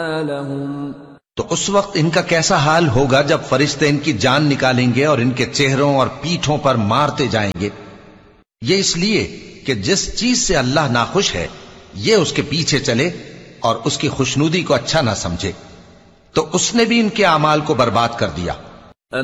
तो उस वक्त इनका कैसा हाल होगा जब फरिश्ते इनकी जान निकालेंगे और इनके चेहरों और पीठों पर मारते जाएंगे। ये इसलिए कि जिस चीज से अल्लाह नाखुश है ये उसके पीछे चले और उसकी खुशनुदी को अच्छा ना समझे, तो उसने भी इनके अमाल को बर्बाद कर दिया।